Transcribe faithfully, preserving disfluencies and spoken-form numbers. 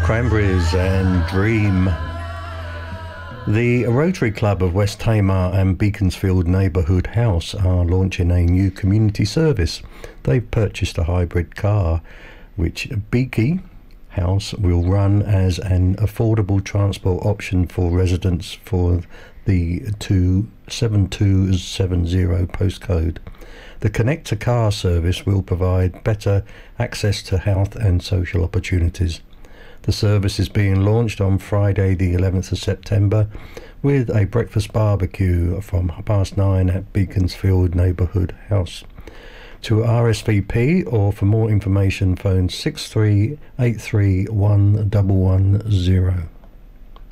Cranberries and Dream. The Rotary Club of West Tamar and Beaconsfield Neighbourhood House are launching a new community service. They've purchased a hybrid car which Beaky House will run as an affordable transport option for residents for the two seven two seven zero postcode. The Connect a Car service will provide better access to health and social opportunities. The service is being launched on Friday the eleventh of September with a breakfast barbecue from half past nine at Beaconsfield Neighbourhood House. To R S V P or for more information phone six three eight three one one one zero.